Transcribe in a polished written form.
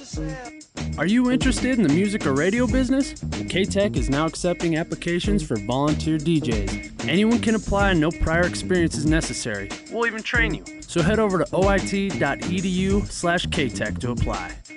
Are you interested in the music or radio business? K-Tech is now accepting applications for volunteer DJs. Anyone can apply and no prior experience is necessary. We'll even train you. So head over to oit.edu/Ktech to apply.